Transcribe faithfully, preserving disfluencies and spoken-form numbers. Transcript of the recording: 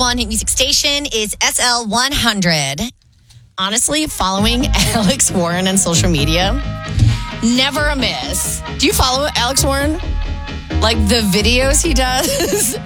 one hit music station is S L one hundred. Honestly, following Alex Warren on social media, never a miss. Do you follow Alex Warren? Like the videos he does